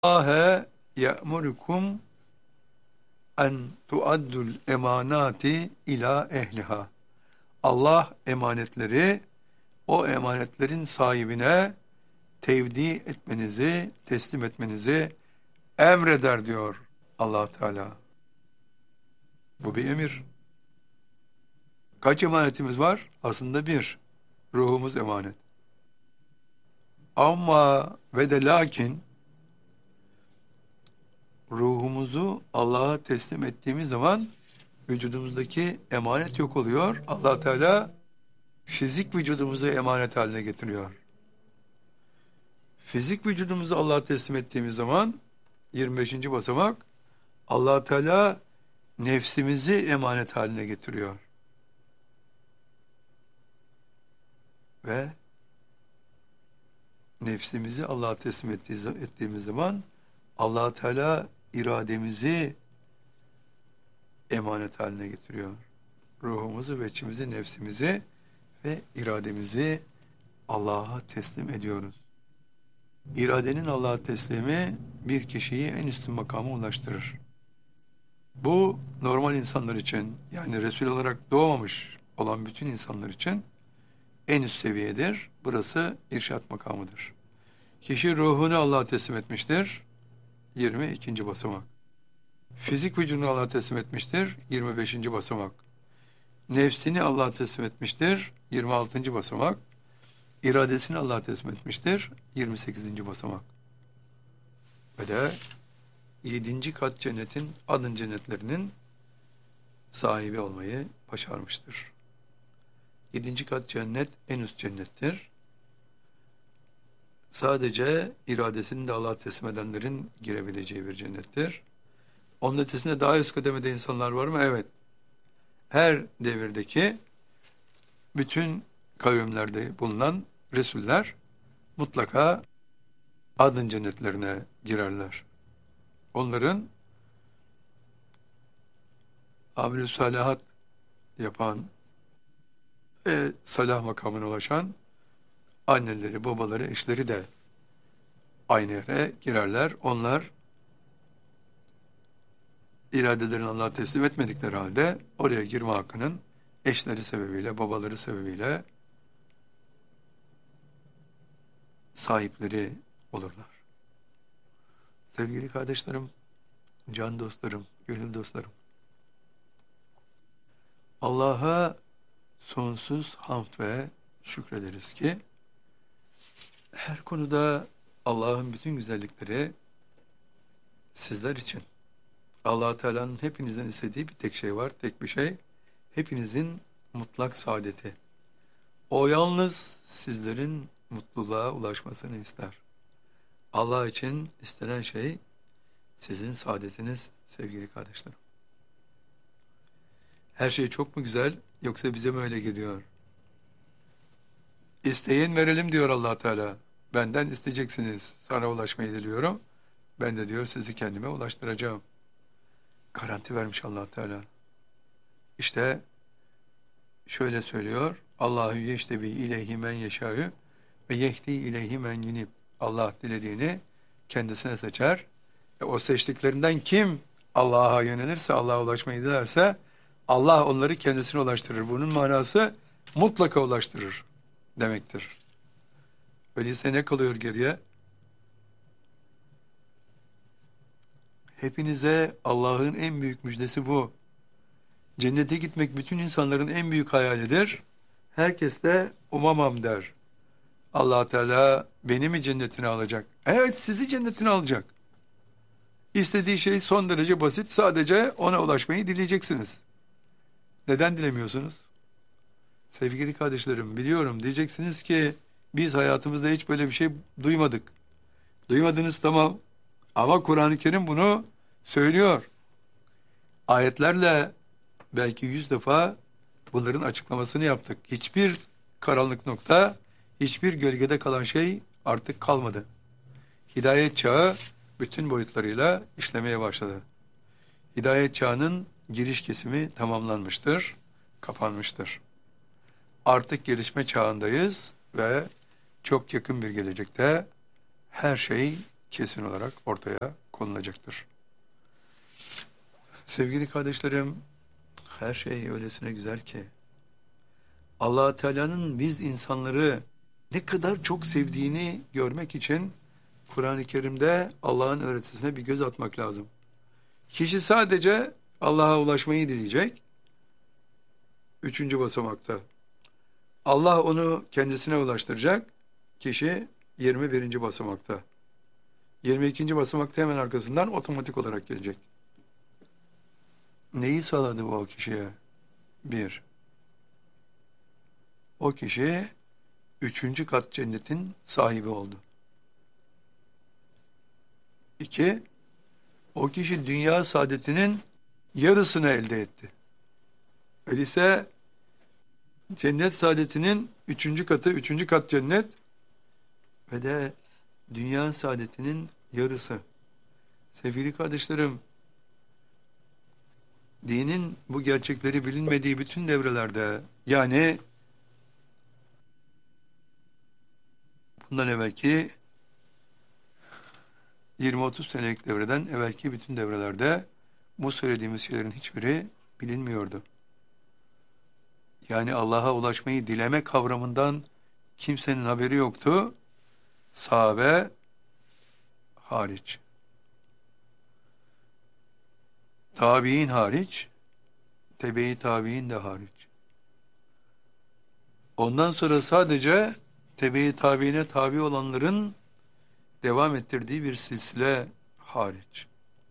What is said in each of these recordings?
Allahe ye'murukum en tuaddul emanati ila ehliha. Allah emanetleri o emanetlerin sahibine tevdi etmenizi, teslim etmenizi emreder diyor Allah Teala. Bu bir emir. Kaç emanetimiz var? Aslında bir. Ruhumuz emanet. Ama ve de lakin ruhumuzu Allah'a teslim ettiğimiz zaman vücudumuzdaki emanet yok oluyor. Allah Teala fizik vücudumuzu emanet haline getiriyor. Fizik vücudumuzu Allah'a teslim ettiğimiz zaman 25. basamak Allah Teala nefsimizi emanet haline getiriyor. Ve nefsimizi Allah'a teslim ettiğimiz zaman Allah Teala irademizi emanet haline getiriyor. Ruhumuzu ve içimizi, nefsimizi ve irademizi Allah'a teslim ediyoruz. İradenin Allah'a teslimi bir kişiyi en üstün makama ulaştırır. Bu normal insanlar için, yani Resul olarak doğmamış olan bütün insanlar için en üst seviyedir. Burası irşat makamıdır. Kişi ruhunu Allah'a teslim etmiştir. 22. basamak. Fizik vücudunu Allah'a teslim etmiştir. 25. basamak. Nefsini Allah'a teslim etmiştir. 26. basamak. İradesini Allah'a teslim etmiştir. 28. basamak. Ve de 7. kat cennetin adın cennetlerinin sahibi olmayı başarmıştır. 7. kat cennet en üst cennettir. Sadece iradesini de Allah'a teslim edenlerin girebileceği bir cennettir. Onun ötesinde daha üst kademede insanlar var mı? Evet. Her devirdeki bütün kavimlerde bulunan Resuller mutlaka adın cennetlerine girerler. Onların amel-i salihat yapan ve salah makamına ulaşan anneleri, babaları, eşleri de aynı yere girerler. Onlar iradelerini Allah'a teslim etmedikleri halde oraya girme hakkının eşleri sebebiyle, babaları sebebiyle sahipleri olurlar. Sevgili kardeşlerim, can dostlarım, gönül dostlarım, Allah'a sonsuz hamd ve şükrederiz ki her konuda Allah'ın bütün güzellikleri sizler için. Allah Teala'nın hepinizden istediği bir tek şey var, tek bir şey. Hepinizin mutlak saadeti. O yalnız sizlerin mutluluğa ulaşmasını ister. Allah için istenen şey sizin saadetiniz sevgili kardeşlerim. Her şey çok mu güzel yoksa bize mi öyle geliyor? İsteyin verelim diyor Allah Teala. Benden isteyeceksiniz. Sana ulaşmayı diliyorum. Ben de diyor sizi kendime ulaştıracağım. Garanti vermiş Allah Teala. İşte şöyle söylüyor. Allahu yeştebi ileyhi men yeşâ'ü ve yehdi ileyhi men yunib. Allah dilediğini kendisine seçer. O seçtiklerinden kim Allah'a yönelirse, Allah'a ulaşmayı dilerse Allah onları kendisine ulaştırır. Bunun manası mutlaka ulaştırır demektir. Öyleyse ne kalıyor geriye? Hepinize Allah'ın en büyük müjdesi bu. Cennete gitmek bütün insanların en büyük hayalidir. Herkes de umamam der. Allah Teala beni mi cennetine alacak? Evet, sizi cennetine alacak. İstediği şey son derece basit. Sadece ona ulaşmayı dileyeceksiniz. Neden dilemiyorsunuz? Sevgili kardeşlerim, biliyorum diyeceksiniz ki biz hayatımızda hiç böyle bir şey duymadık. Duymadınız, tamam. Ama Kur'an-ı Kerim bunu söylüyor. Ayetlerle belki 100 defa bunların açıklamasını yaptık. Hiçbir karanlık nokta, hiçbir gölgede kalan şey artık kalmadı. Hidayet çağı bütün boyutlarıyla işlemeye başladı. Hidayet çağının giriş kesimi tamamlanmıştır, kapanmıştır. Artık gelişme çağındayız ve çok yakın bir gelecekte her şey kesin olarak ortaya konulacaktır. Sevgili kardeşlerim, her şey öylesine güzel ki Allah Teala'nın biz insanları ne kadar çok sevdiğini görmek için Kur'an-ı Kerim'de Allah'ın öğretisine bir göz atmak lazım. Kişi sadece Allah'a ulaşmayı dileyecek. 3. basamakta. Allah onu kendisine ulaştıracak. Kişi 21. basamakta. 22. basamakta hemen arkasından otomatik olarak gelecek. Neyi sağladı bu o kişiye? 1. O kişi 3. kat cennetin sahibi oldu. 2. O kişi dünya saadetinin yarısını elde etti. Öyleyse cennet saadetinin 3. katı, 3. kat cennet ve de dünya saadetinin yarısı. Sevgili kardeşlerim, dinin bu gerçekleri bilinmediği bütün devrelerde, yani bundan evvelki 20-30 senelik devreden evvelki bütün devrelerde bu söylediğimiz şeylerin hiçbiri bilinmiyordu. Yani Allah'a ulaşmayı dileme kavramından kimsenin haberi yoktu. Sahabe hariç. Tabi'in hariç, tebe-i tabi'in de hariç. Ondan sonra sadece tebe-i tabi'ine tabi olanların devam ettirdiği bir silsile hariç.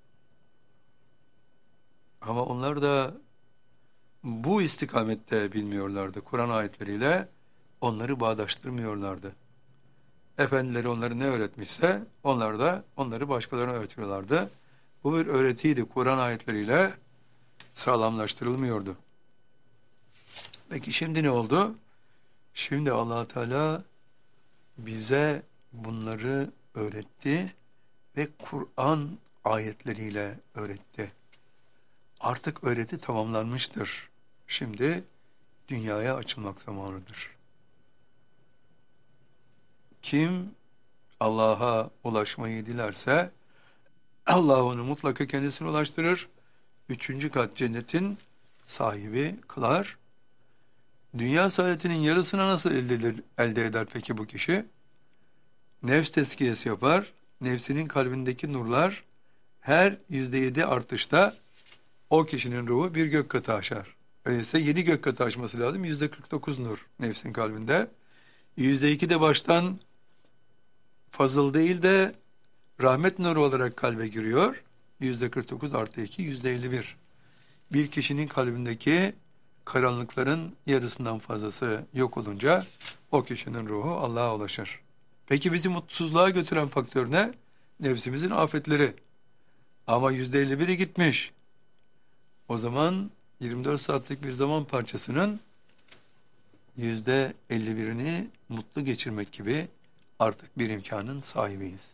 Ama onlar da bu istikamette bilmiyorlardı. Kur'an ayetleriyle onları bağdaştırmıyorlardı. Efendileri onları ne öğretmişse onlar da onları başkalarına öğretiyorlardı. Bu bir öğretiydi. Kur'an ayetleriyle sağlamlaştırılmıyordu. Peki şimdi ne oldu? Şimdi Allah Teala bize bunları öğretti ve Kur'an ayetleriyle öğretti. Artık öğreti tamamlanmıştır. Şimdi dünyaya açılmak zamanıdır. Kim Allah'a ulaşmayı dilerse Allah onu mutlaka kendisine ulaştırır. 3. kat cennetin sahibi kılar. Dünya saadetinin yarısını nasıl elde eder peki bu kişi? Nefs tezkiyesi yapar. Nefsinin kalbindeki nurlar her %7 artışta o kişinin ruhu bir gök katı aşar. Öyleyse 7 gök katı aşması lazım. %49 nur nefsin kalbinde. %2 de baştan fazıl değil de rahmet nuru olarak kalbe giriyor. %49 artı 2, %51. Bir kişinin kalbindeki karanlıkların yarısından fazlası yok olunca o kişinin ruhu Allah'a ulaşır. Peki bizi mutsuzluğa götüren faktör ne? Nefsimizin afetleri. Ama %51'i gitmiş. O zaman 24 saatlik bir zaman parçasının %51'ini mutlu geçirmek gibi artık bir imkanın sahibiyiz.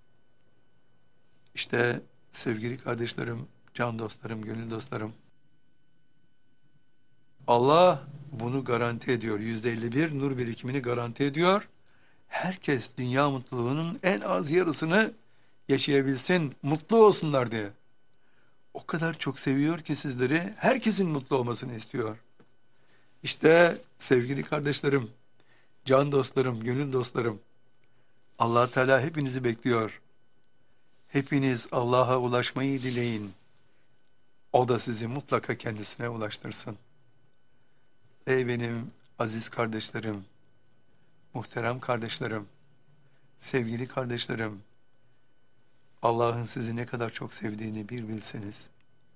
İşte sevgili kardeşlerim, can dostlarım, gönül dostlarım, Allah bunu garanti ediyor. %51 nur birikimini garanti ediyor. Herkes dünya mutluluğunun en az yarısını yaşayabilsin, mutlu olsunlar diye. O kadar çok seviyor ki sizleri, herkesin mutlu olmasını istiyor. İşte sevgili kardeşlerim, can dostlarım, gönül dostlarım, Allah Teala hepinizi bekliyor. Hepiniz Allah'a ulaşmayı dileyin. O da sizi mutlaka kendisine ulaştırsın. Ey benim aziz kardeşlerim, muhterem kardeşlerim, sevgili kardeşlerim, Allah'ın sizi ne kadar çok sevdiğini bir bilseniz,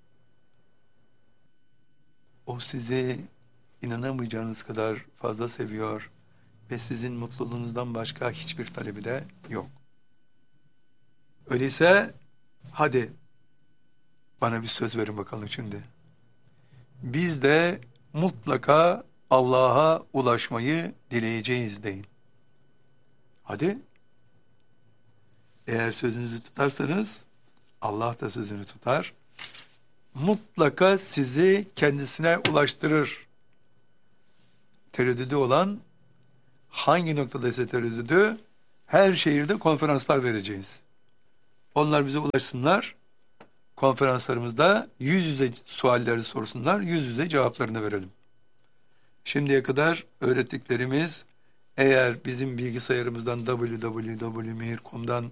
o sizi inanamayacağınız kadar fazla seviyor ve sizin mutluluğunuzdan başka hiçbir talebi de yok. Öyleyse hadi bana bir söz verin bakalım şimdi. Biz de mutlaka Allah'a ulaşmayı dileyeceğiz deyin. Hadi. Eğer sözünüzü tutarsanız Allah da sözünü tutar. Mutlaka sizi kendisine ulaştırır. Tereddüdü olan hangi noktadaysa tereddüdü her şehirde konferanslar vereceğiz. Onlar bize ulaşsınlar. Konferanslarımızda yüz yüze sualleri sorsunlar. Yüz yüze cevaplarını verelim. Şimdiye kadar öğrettiklerimiz eğer bizim bilgisayarımızdan www.mihir.com'dan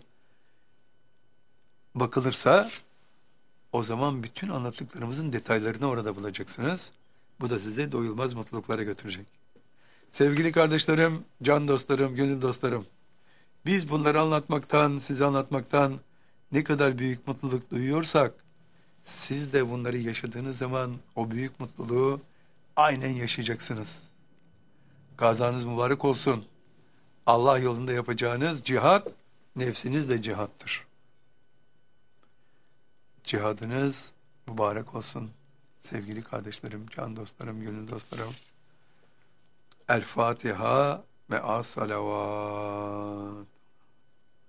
bakılırsa o zaman bütün anlattıklarımızın detaylarını orada bulacaksınız. Bu da size doyulmaz mutluluklara götürecek. Sevgili kardeşlerim, can dostlarım, gönül dostlarım, biz bunları anlatmaktan, size anlatmaktan ne kadar büyük mutluluk duyuyorsak, siz de bunları yaşadığınız zaman o büyük mutluluğu aynen yaşayacaksınız. Gazanız mübarek olsun. Allah yolunda yapacağınız cihat, nefsinizle cihattır. Cihadınız mübarek olsun. Sevgili kardeşlerim, can dostlarım, gönül dostlarım. El Fatiha ve as-salavat.